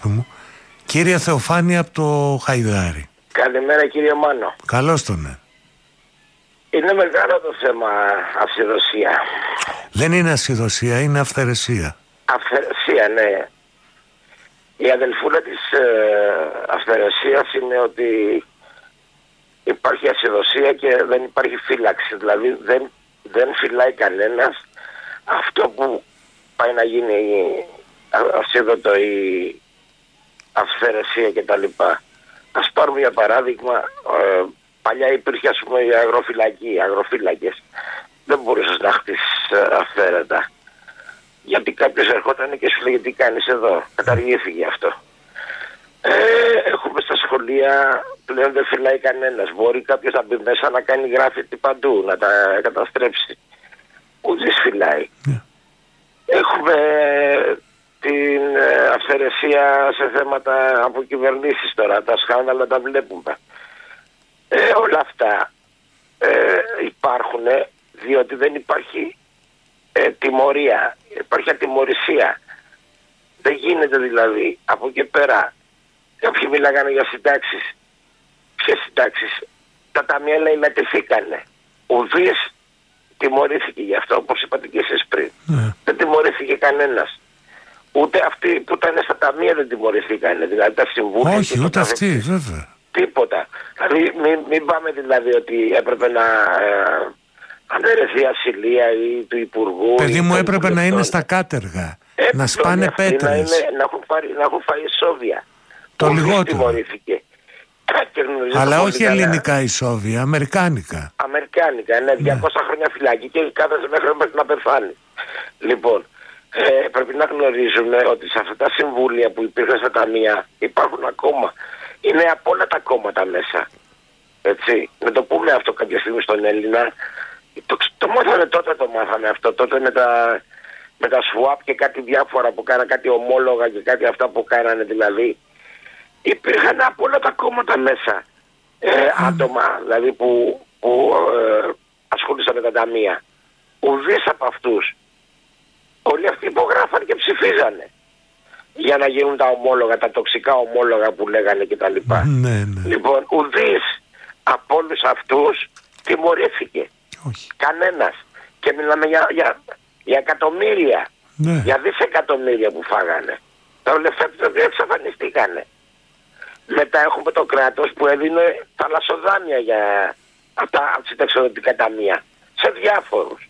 αγάπη μου. Κύριε Θεοφάνη από το Χαϊδάρι. Καλημέρα κύριε Μάνο. Καλώς τον, ναι. Είναι μεγάλο το θέμα αυθαιρεσία. Δεν είναι ασυδοσία, είναι αυθαιρεσία. Αυθαιρεσία, ναι. Η αδελφούλα της αυθαιρεσίας είναι ότι υπάρχει ασυδοσία και δεν υπάρχει φύλαξη. Δηλαδή δεν φυλάει κανένας αυτό που πάει να γίνει ασύδωτο ή αυθαιρεσία κτλ. Ας πάρουμε για παράδειγμα, παλιά υπήρχε ας πούμε η αγροφύλακες. Δεν μπορούσες να χτίσεις αυθαίρετα. Γιατί κάποιος ερχόταν και σου λέγε τι κάνεις εδώ. Καταργήθηκε αυτό. Έχουμε στα σχολεία πλέον δεν φυλάει κανένας. Μπορεί κάποιος να μπει μέσα να κάνει γράφητη παντού, να τα καταστρέψει. Ουδής φυλάει. Έχουμε την αυθαιρεσία σε θέματα από κυβερνήσεις τώρα. Τα σκάνδαλα τα βλέπουμε. Όλα αυτά υπάρχουν διότι δεν υπάρχει τιμωρία. Υπάρχει ατιμωρησία. Δεν γίνεται δηλαδή από εκεί πέρα. Κάποιοι μιλάγανε για συντάξεις. Ποιες συντάξεις? Τα ταμεία λαϊλατηθήκανε. Ουδής τιμωρήθηκε γι' αυτό, όπως είπατε και εσείς πριν. Δεν τιμωρήθηκε κανένας. Ούτε αυτοί που ήταν στα ταμεία δεν τιμωρηθήκανε. Δηλαδή τα συμβούλια. Όχι, ούτε αυτοί, βέβαια. Τίποτα. Δηλαδή μην πάμε δηλαδή ότι έπρεπε να αναιρεθεί ασυλία ή του Υπουργού. Παιδί μου, έπρεπε να είναι στα κάτεργα. Να σπάνε πέτρες. Να έχουν φάει ισόβια. Το λιγότερο. Τιμωρήθηκε. Αλλά όχι ελληνικά ισόβια, αμερικάνικα. Αμερικάνικα, ναι, 200 χρόνια φυλάκη και κάθεσε μέχρι να πεθάνει. Λοιπόν, πρέπει να γνωρίζουμε ότι σε αυτά τα συμβούλια που υπήρχαν στα ταμεία υπάρχουν ακόμα. Είναι από όλα τα κόμματα μέσα. Έτσι. Να το πούμε αυτό κάποια στιγμή στον Έλληνα. Το μάθαμε τότε, αυτό. Τότε με τα swap και κάτι διάφορα που κάνανε, κάτι ομόλογα και κάτι αυτά που κάνανε δηλαδή. Υπήρχαν από όλα τα κόμματα μέσα άτομα δηλαδή που ασχολούσαν με τα ταμεία. Ουδής από αυτούς. Όλοι αυτοί υπογράφαν και ψηφίζανε για να γίνουν τα ομόλογα, τα τοξικά ομόλογα που λέγανε κτλ. Ναι. Λοιπόν, ουδής από όλους αυτούς τιμωρήθηκε. Όχι. Κανένας. Και μιλάμε για εκατομμύρια, για δισεκατομμύρια που φάγανε. Τα λεφτά δεν εξαφανιστήκανε. Μετά έχουμε το κράτος που έδινε θαλασσοδάνεια για αυτά από τα εξοδοτικά ταμεία σε διάφορους.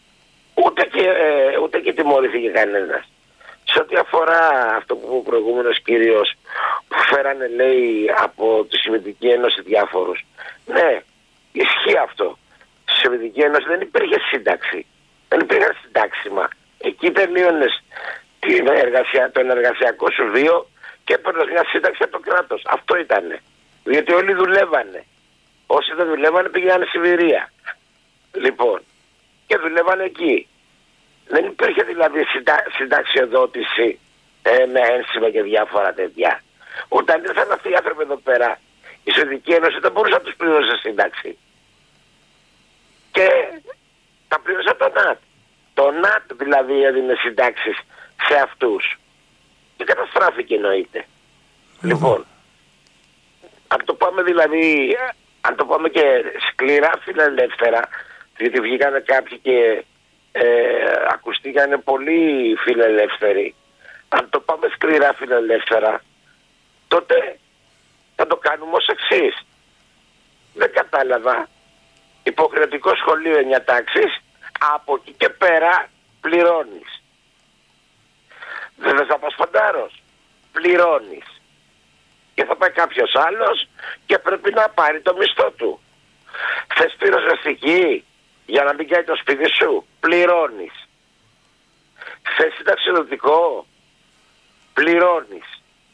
Ούτε και τιμωρήθηκε κανένας. Σε ό,τι αφορά αυτό που είπε ο προηγούμενος κύριος που φέρανε λέει από τη Σοβιετική Ένωση διάφορους. Ναι, ισχύει αυτό. Στη Σοβιετική Ένωση δεν υπήρχε σύνταξη. Δεν υπήρχε συντάξιμα. Εκεί τελείωνες τον εργασιακό σου βίο και έπαιρνες μια σύνταξη από το κράτος. Αυτό ήτανε. Γιατί όλοι δουλεύανε. Όσοι δεν δουλεύανε πήγαιναν Σιβηρία. Λοιπόν, και δουλεύανε εκεί. Δεν υπήρχε δηλαδή συνταξιοδότηση με ένσημα και διάφορα τέτοια. Όταν ήρθαν αυτοί οι άνθρωποι εδώ πέρα, η Σοβιετική Ένωση δεν μπορούσε να τους πληρώσει σύνταξη. Και τα πλήρωσε το ΝΑΤ. Το ΝΑΤ δηλαδή έδινε συντάξεις σε αυτούς. Και καταστράφηκε εννοείται. Λοιπόν, αν το πάμε δηλαδή, αν το πάμε και σκληρά φιλελεύθερα, διότι βγήκανε κάποιοι και ακουστήκανε πολύ φιλελεύθεροι. Αν το πάμε σκληρά φιλελεύθερα, τότε θα το κάνουμε ως εξής. Δεν κατάλαβα. Υποχρεωτικό σχολείο 9 τάξης, από εκεί και πέρα πληρώνεις. Δεν θες να πας φαντάρος, πληρώνεις. Και θα πάει κάποιος άλλος και πρέπει να πάρει το μισθό του. Θες πυροσβεστική για να μην κάνει το σπίτι σου, πληρώνεις. Θες συνταξιοδοτικό, πληρώνεις.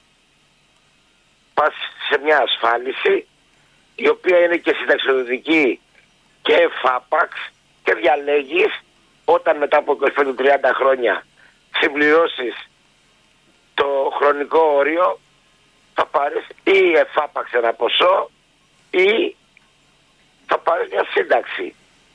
Πας σε μια ασφάλιση η οποία είναι και συνταξιοδοτική και φάπαξ και διαλέγεις όταν μετά από 25-30 χρόνια συμπληρώσεις το χρονικό όριο θα πάρεις ή εφάπαξ ένα ποσό ή θα πάρεις μια σύνταξη.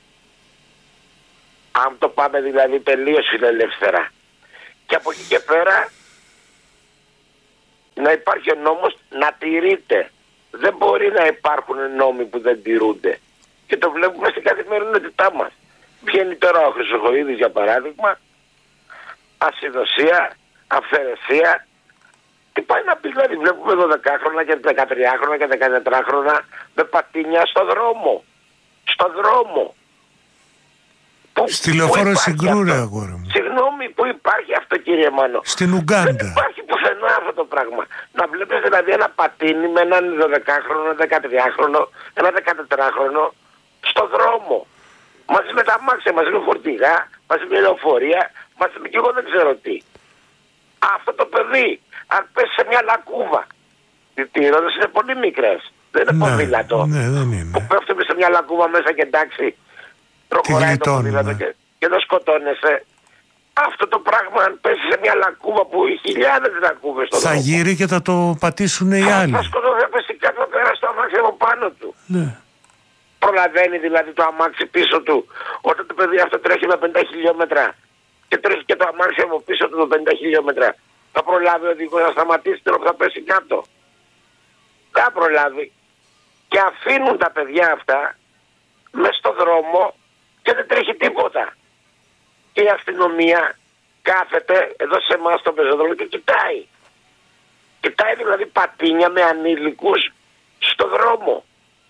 Αν το πάμε δηλαδή τελείως φιλελεύθερα. Και από εκεί και πέρα να υπάρχει ο νόμος να τηρείται. Δεν μπορεί να υπάρχουν νόμοι που δεν τηρούνται. Και το βλέπουμε στην καθημερινότητά μας. Βγαίνει τώρα ο Χρυσοχοΐδης για παράδειγμα, ασυδοσία, αυθαιρεσία. Τι πάει να πει, δηλαδή βλέπουμε 12χρονα και 13χρονα και 14χρονα με πατίνια στο δρόμο. Στο δρόμο. Στη λεωφόρο Συγκρού, ρε αγόρι μου. Συγγνώμη, που υπάρχει αυτό, κύριε Μάνο? Στην Ουγκάντα. Δεν υπάρχει πουθενά αυτό το πράγμα. Να βλέπεις δηλαδή ένα πατίνι με έναν 12χρονο, 13χρονο, ένα 14χρονο στο δρόμο. Μαζί με τα αμάξια, μαζί με φορτηγά, μαζί με λεωφορεία, μαζί με και εγώ δεν ξέρω τι. Αυτό το παιδί, αν πέσει σε μια λακκούβα, οι ρόδες είναι πολύ μικρές. Δεν είναι ποδήλατο. Ναι, δεν είναι. Που πέφτουμε σε μια λακκούβα μέσα και εντάξει, προχωράει το ποδήλατο και δεν σκοτώνεσαι. Αυτό το πράγμα, αν πέσει σε μια λακκούβα που έχει χιλιάδες λακκούβες στον δρόμο, θα γύρει και θα το πατήσουν οι άλλοι. Θα σκοτώθει, θα πέσει κάτω, θα περάσει το αμάξι από πάνω του. Ναι. Προλαβαίνει δηλαδή το αμάξι πίσω του, όταν το παιδί αυτό τρέχει με 50 χιλιόμετρα και τρέχει και το αμάξι από πίσω του με 50 χιλιόμετρα, θα προλάβει ο οδηγός να σταματήσει τώρα που θα πέσει κάτω? Θα προλάβει. Και αφήνουν τα παιδιά αυτά μες στο δρόμο και δεν τρέχει τίποτα. Και η αστυνομία κάθεται εδώ σε εμάς στο πεζόδρομο και κοιτάει. Κοιτάει δηλαδή πατίνια με ανήλικους στο δρόμο.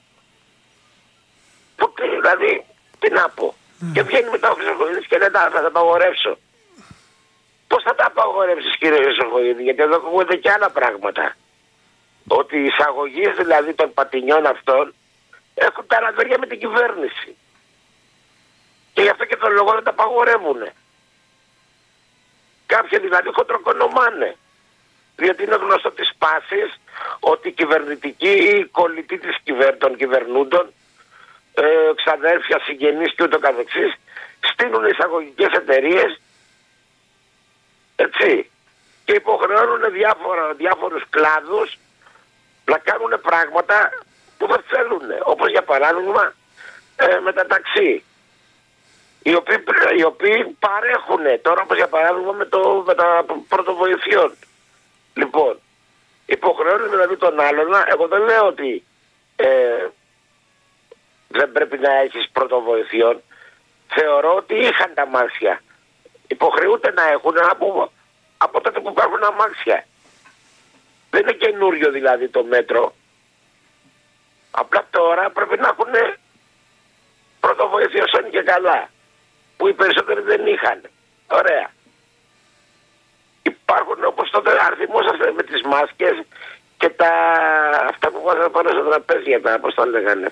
Που δηλαδή, τι να πω. Και βγαίνει μετά ο Χρυσοχοΐδης και λέει θα τα απαγορεύσω. Πώς θα τα απαγορεύσεις, κύριε Χρυσοχοΐδη? Γιατί εδώ ακούγονται και άλλα πράγματα. Ότι οι εισαγωγείς δηλαδή των πατινιών αυτών έχουν τα αναδέρια με την κυβέρνηση. Και γι' αυτό και τον λόγο δεν τα απαγορεύουν. Κάποιοι δηλαδή χοντροκονομάνε. Διότι είναι γνωστό της πάσης ότι οι κυβερνητικοί ή οι κολλητοί των κυβερνούντων, ξαδέρφια, συγγενείς και ούτω καθεξής, στείλουν εισαγωγικές εταιρείες, έτσι, και υποχρεώνουν διάφορους κλάδους να κάνουν πράγματα που δεν θέλουν. Όπως για παράδειγμα με τα ταξί, οι οποίοι παρέχουν τώρα, όπως για παράδειγμα με τα πρωτοβοηθειών. Λοιπόν, υποχρεώνουν δηλαδή τον άλλον. Εγώ δεν λέω ότι δεν πρέπει να έχεις πρωτοβοηθειών. Θεωρώ ότι είχαν τα αμάξια. Υποχρεούνται να έχουν από τότε που υπάρχουν αμάξια. Δεν είναι καινούριο δηλαδή το μέτρο. Απλά τώρα πρέπει να έχουν πρωτοβοηθειos όσο είναι και καλά. Που οι περισσότεροι δεν είχαν. Ωραία. Υπάρχουν όπως τότε, αν θυμόσαστε, με τις μάσκες και αυτά που βάζανε πάνω στα τραπέζια, πώς τα λέγανε.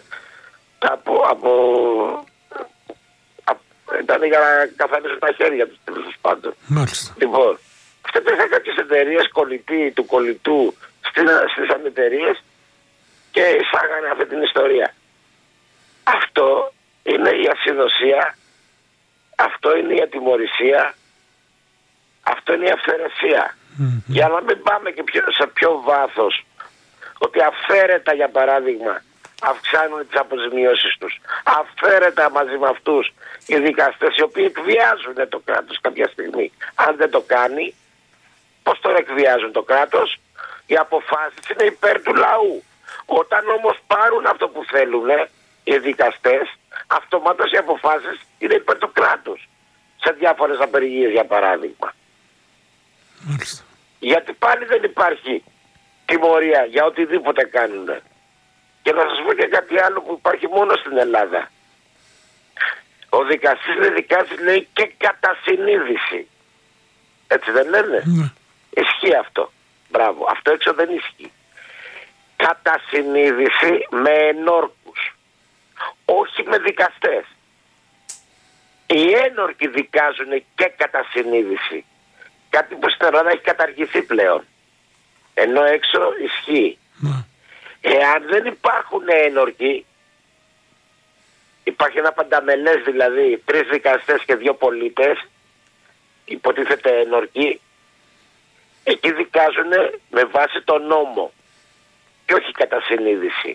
Ήταν για να καθαρίσουν τα χέρια τους, τέλος πάντων. Μάλιστα. Λοιπόν, αυτές είχαν κάποιες εταιρείες του κολλητού στις ανεταιρείες και εισάγανε αυτή την ιστορία. Αυτό είναι η ασυδοσία, αυτό είναι η ατιμωρησία, αυτό είναι η αυθαιρεσία. Για να μην πάμε και σε πιο βάθος, ότι αυθαίρετα για παράδειγμα αυξάνουν τις αποζημιώσεις τους. Αυθαίρετα μαζί με αυτούς οι δικαστές, οι οποίοι εκβιάζουν το κράτος κάποια στιγμή. Αν δεν το κάνει, πώς τώρα εκβιάζουν το κράτος? Οι αποφάσεις είναι υπέρ του λαού. Όταν όμως πάρουν αυτό που θέλουν οι δικαστές, αυτομάτως οι αποφάσεις είναι υπέρ του κράτους. Σε διάφορες απεργίες για παράδειγμα. Μάλιστα. Γιατί πάλι δεν υπάρχει τιμωρία για οτιδήποτε κάνουν. Και να σας πω και κάτι άλλο που υπάρχει μόνο στην Ελλάδα. Ο δικαστής δεν δικάζει, λέει, και κατά συνείδηση. Έτσι δεν λένε? Ισχύει αυτό. Μπράβο. Αυτό έξω δεν ισχύει. Κατά συνείδηση με ενόρκους. Όχι με δικαστές. Οι ένορκοι δικάζουν και κατά συνείδηση. Κάτι που στην Ελλάδα έχει καταργηθεί πλέον. Ενώ έξω ισχύει. Εάν δεν υπάρχουν ένορκοι, υπάρχει ένα πανταμελές δηλαδή, 3 δικαστές και 2 πολίτες, υποτίθεται ένορκοι, εκεί δικάζουν με βάση τον νόμο και όχι κατά συνείδηση.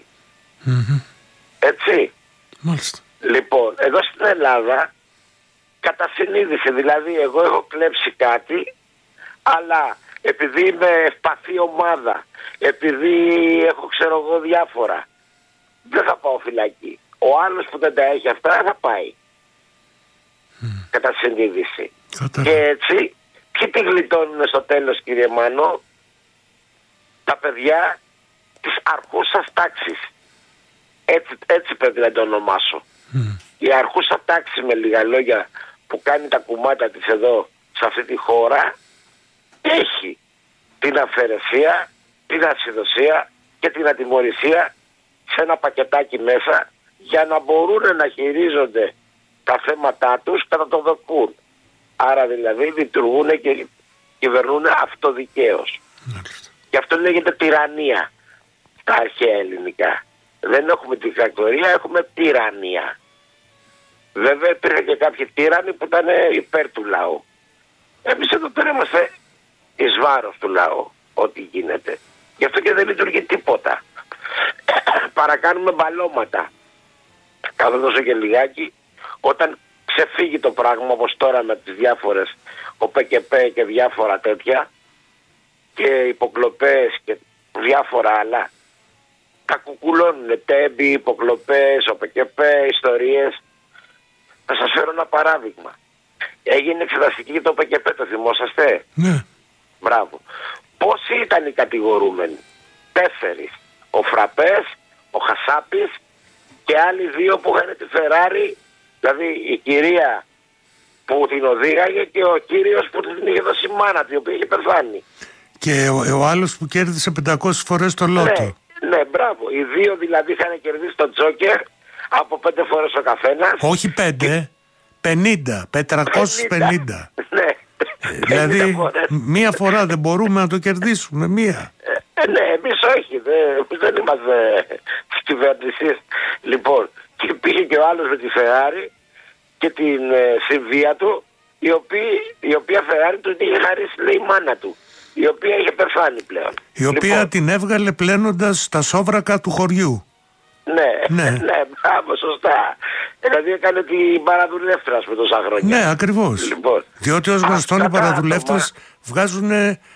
Έτσι. Μάλιστα. Λοιπόν, εδώ στην Ελλάδα κατά συνείδηση, δηλαδή εγώ έχω κλέψει κάτι, αλλά επειδή είμαι ευπαθή ομάδα, επειδή έχω ξέρω εγώ διάφορα, δεν θα πάω φυλακή. Ο άλλος που δεν τα έχει αυτά θα πάει. Κατά συνείδηση. Και έτσι, ποιοι τη γλιτώνουν στο τέλος, κύριε Μάνο? Τα παιδιά της αρχούσας τάξης. Έτσι πρέπει να το ονομάσω. Η αρχούσα τάξη, με λίγα λόγια, που κάνει τα κουμάτα της εδώ σε αυτή τη χώρα, έχει την αφαιρεσία, την ασυδοσία και την ατιμωρησία σε ένα πακετάκι μέσα, για να μπορούν να χειρίζονται τα θέματά τους κατά το δοκούν. Άρα δηλαδή λειτουργούν και κυβερνούν αυτοδικαίως. Και αυτό λέγεται τυραννία στα αρχαία ελληνικά. Δεν έχουμε δικτατορία, έχουμε τυραννία. Βέβαια υπήρχαν και κάποιοι τύραννοι που ήταν υπέρ του λαού. Εμείς εδώ πέρα είμαστε εις βάρος του λαού, ό,τι γίνεται. Γι' αυτό και δεν λειτουργεί τίποτα. Παρακάνουμε μπαλώματα. Καθώς δώσω και λιγάκι, όταν ξεφύγει το πράγμα, όπως τώρα με τις διάφορες ΟΠΚΠ και διάφορα τέτοια και υποκλοπές και διάφορα άλλα, τα κουκουλώνουν τέμπη, υποκλοπές, ΟΠΚΠ, ιστορίες. Θα σας φέρω ένα παράδειγμα. Έγινε εξεταστική για το ΟΠΚΠ, το θυμόσαστε? Ναι. Μπράβο. Πόσοι ήταν οι κατηγορούμενοι? 4. Ο Φραπές, ο Χασάπης και άλλοι 2 που είχαν τη Φεράρι, δηλαδή η κυρία που την οδήγαγε και ο κύριος που την είχε δώσει μάνα του, η οποία είχε πεθάνει. Και ο άλλος που κέρδισε 500 φορές το λότο. Ναι, μπράβο. Οι 2 δηλαδή είχαν κερδίσει τον Τζόκερ από 5 φορές ο καθένας. Όχι 5, 50, 450. Ναι. Δηλαδή μία φορά δεν μπορούμε να το κερδίσουμε, μία. Ναι, εμείς όχι, δεν είμαστε της κυβέρνησης. Λοιπόν, και πήγε και ο άλλος με τη Φεράρι και την συμβία του, η οποία Φεράρι του είχε χαρίσει, λέει, η μάνα του, η οποία είχε πεθάνει πλέον. Η οποία την έβγαλε πλένοντας τα σόβρακα του χωριού. Ναι, μπράβο, σωστά. Δηλαδή έκανε την παραδουλεύτρα με τόσα χρόνια. Ναι, ακριβώς. Λοιπόν, διότι ως γνωστόν οι παραδουλεύτες βγάζουν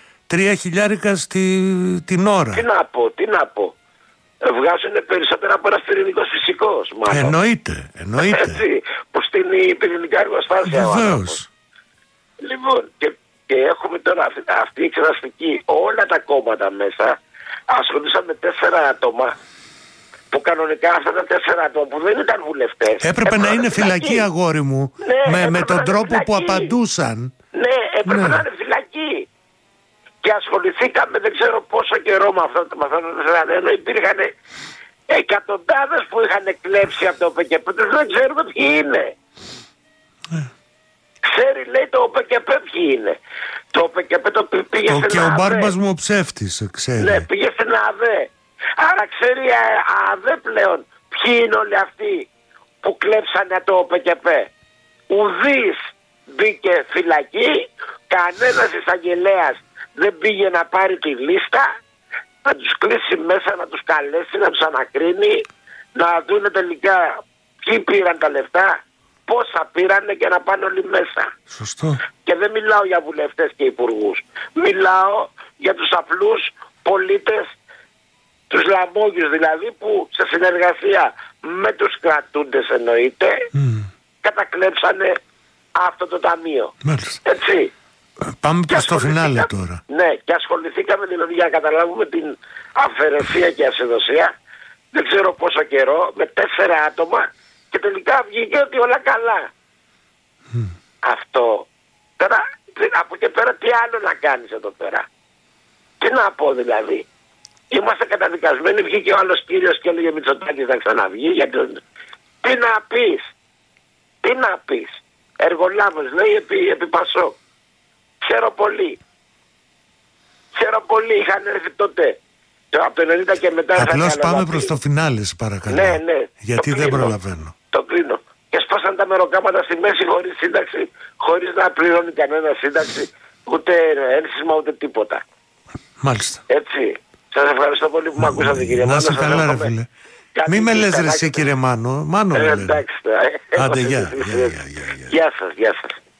3.000 την ώρα. Τι να πω. Βγάζουν περισσότερα από ένας πυρηνικός φυσικός, μάλλον. Εννοείται. Έτσι, που στείνει πυρηνικά εργοστάσια. Βεβαίως. Λοιπόν, και έχουμε τώρα αυτή η εξεταστική, όλα τα κόμματα μέσα ασχολούσαν με 4 άτομα, που κανονικά αυτά τα 4 άτομα που δεν ήταν βουλευτές έπρεπε να είναι φυλακή, αγόρι μου. Ναι, με τον τρόπο που απαντούσαν. Ναι, έπρεπε να είναι φυλακή. Και ασχοληθήκαμε δεν ξέρω πόσο καιρό με αυτά τα 4 άτομα, ενώ υπήρχαν εκατοντάδες που είχαν κλέψει από το ΟΠΚΠ, δεν ξέρουμε ποιοι είναι. Ξέρει, λέει, το ΟΠΚΠ ποιοι είναι. Το ΟΠΚΠ το πήγε στην ΑΔΕ. Και ο μπάρμπας μου ο ψεύτης, ξέρει. Ναι, πήγε στην ΑΔΕ. Άρα ξέρει ΑΔΕ πλέον ποιοι είναι όλοι αυτοί που κλέψανε το ΟΠΚΠ. Ουδής μπήκε φυλακή, κανένας εισαγγελέας δεν πήγε να πάρει τη λίστα, να τους κλείσει μέσα, να τους καλέσει, να τους ανακρίνει, να δούνε τελικά ποιοι πήραν τα λεφτά, πόσα πήρανε και να πάνε όλοι μέσα. Σωστό. Και δεν μιλάω για βουλευτές και υπουργούς. Μιλάω για τους απλούς πολίτες, τους λαμπόγιους δηλαδή, που σε συνεργασία με τους κρατούντες εννοείται, κατακλέψανε αυτό το ταμείο. Μάλιστα. Έτσι. Πάμε προς το φινάλε τώρα. Ναι, και ασχοληθήκαμε δηλαδή για να καταλάβουμε την αφαιρεσία και ασυδοσία, δεν ξέρω πόσο καιρό, με 4 άτομα, και τελικά βγήκε ότι όλα καλά. Αυτό. Τώρα, από και πέρα τι άλλο να κάνεις εδώ πέρα? Τι να πω δηλαδή? Είμαστε καταδικασμένοι, βγήκε ο άλλος κύριος και έλεγε Μητσοτάκης να ξαναβγεί. Τι να πεις? Τι να πεις? Εργολάβος λέει επί Πασό. Ξέρω πολύ, είχαν έρθει τότε. Από το 90 και μετά. Απλώς πάμε προς το φινάλε, παρακαλώ. Ναι. Γιατί δεν προλαβαίνω. Το κλείνω. Και σπάσαν τα μεροκάματα στη μέση χωρίς σύνταξη, χωρίς να πληρώνει κανένα σύνταξη, ούτε ένσημα ούτε τίποτα. Μάλιστα. Έτσι. Σας ευχαριστώ πολύ που με ακούσατε, κύριε Μάνο. Να είσαι καλά, ρε φίλε. Μη με λες ρε εσύ, κύριε Μάνο. Μάνο με λένε. Εντάξει. Άντε, γεια. Γεια σας.